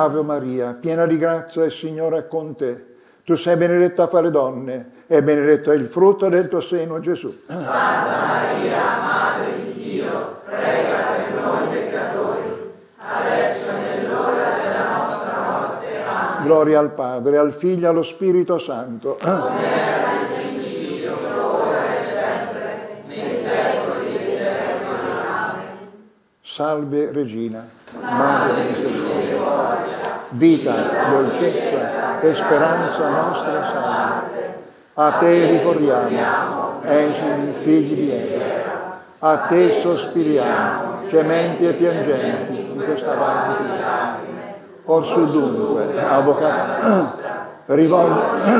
Ave Maria, piena di grazia, il Signore è con te. Tu sei benedetta fra le donne e benedetto è il frutto del tuo seno, Gesù. Santa Maria, Madre di Dio, prega per noi peccatori, adesso è nell'ora della nostra morte. Amen. Gloria al Padre, al Figlio e allo Spirito Santo. Come era nel principio, ora e sempre, nei secoli dei secoli. Amen. Salve Regina, Madre di misericordia, vita, dolcezza e speranza nostra salve. A te ricorriamo, esuli figli di Eva. A te sospiriamo, gementi e piangenti in questa valle di lacrime. Orsù dunque, avvocato, rivolgi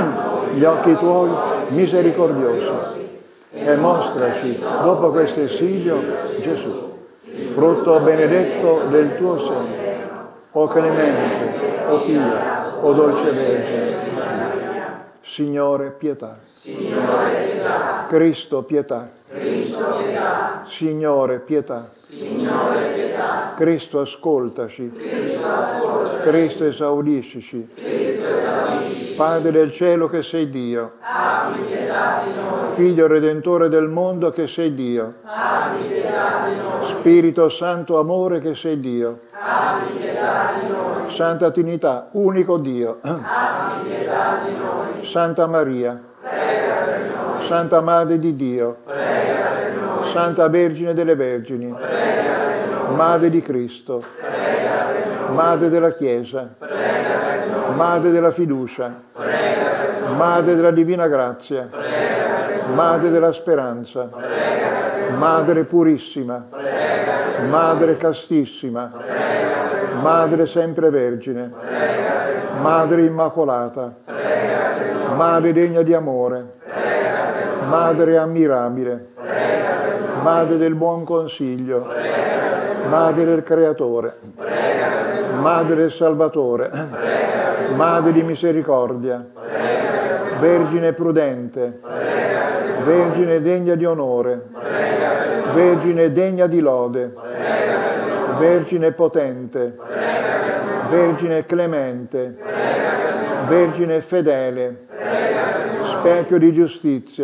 gli occhi tuoi misericordiosi e mostraci, dopo questo esilio, Gesù, frutto benedetto del tuo seno. O clemente, o pia, o dolce Vergine Maria. Signore, pietà. Signore, pietà. Cristo, pietà. Cristo, pietà. Signore, pietà. Signore, pietà. Cristo, ascoltaci. Cristo, ascolta. Cristo, esaudiscici. Cristo, esaudisci. Padre del cielo che sei Dio. Abbi pietà di noi. Figlio Redentore del mondo che sei Dio. Abbi pietà di noi. Spirito Santo amore che sei Dio. Abbi pietà di noi. Santa Trinità, unico Dio. Abbi pietà di noi. Santa Maria. Prega per noi. Santa Madre di Dio. Prega per noi. Santa Vergine delle Vergini. Prega per noi. Madre di Cristo. Prega per noi. Madre della Chiesa. Prega per noi. Madre della fiducia. Prega per noi. Madre della divina grazia. Prega per noi. Madre della speranza. Prega per noi. Madre purissima. Prega per noi. Madre castissima. Prega per noi. Madre sempre vergine. Prega per noi. Madre immacolata. Prega per noi. Madre degna di amore. Prega per noi. Madre ammirabile. Prega per noi. Madre del buon consiglio. Prega per noi. Madre del Creatore. Prega per noi. Madre del Salvatore. Prega per noi. Madre di misericordia. Prega per noi. Vergine prudente. Prega per noi. Vergine degna di onore. Prega per noi. Vergine degna di lode. Prega per noi. Vergine potente. Prega per noi. Vergine clemente. Prega per noi. Vergine fedele. Prega per noi. Specchio di giustizia.